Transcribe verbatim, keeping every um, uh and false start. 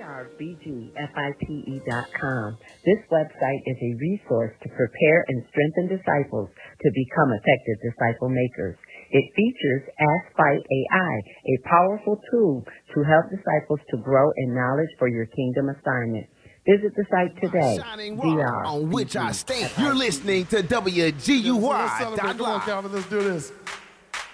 are B G Fipe dot com. This website is a resource to prepare and strengthen disciples to become effective disciple makers. It features Ask Fight A I, a powerful tool to help disciples to grow in knowledge for your kingdom assignment. Visit the site today. D R on which I stand. You're listening to W G U Y. Come on, Calvin, let's do this.